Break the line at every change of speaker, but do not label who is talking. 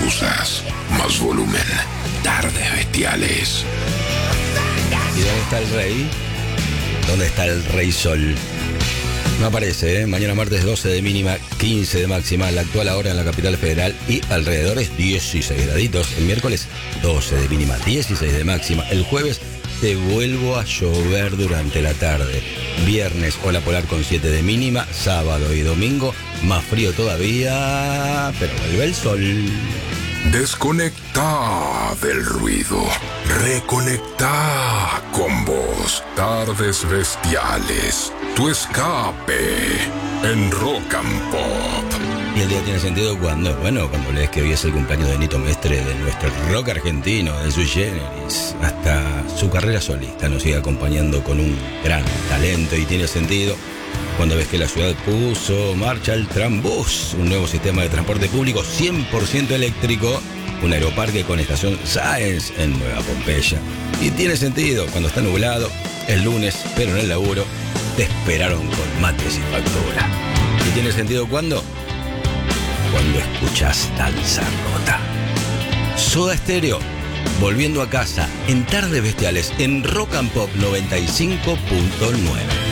excusas. Más volumen. Tardes Bestiales.
¿Y dónde está el rey? ¿Dónde está el rey sol? No aparece, ¿eh? Mañana martes 12 de mínima, 15 de máxima. La actual ahora en la capital federal y alrededores 16 graditos. El miércoles 12 de mínima, 16 de máxima. El jueves te vuelvo a llover durante la tarde. Viernes ola polar con 7 de mínima. Sábado y domingo más frío todavía, pero vuelve el sol.
Desconecta del ruido. Reconecta con vos. Tardes Bestiales. Tu escape en Rock and Pop.
Y el día tiene sentido cuando lees que hoy es el cumpleaños de Nito Mestre, de nuestro rock argentino, de Sui Generis. Hasta su carrera solista nos sigue acompañando con un gran talento, y tiene sentido cuando ves que la ciudad puso marcha el Trambús, un nuevo sistema de transporte público 100% eléctrico, un aeroparque con estación Sáenz en Nueva Pompeya. Y tiene sentido cuando está nublado, el lunes, pero en el laburo, te esperaron con mates y factura. ¿Y tiene sentido cuándo? Cuando escuchas Danza Rota. Soda Stereo, volviendo a casa en Tardes Bestiales en Rock and Pop 95.9.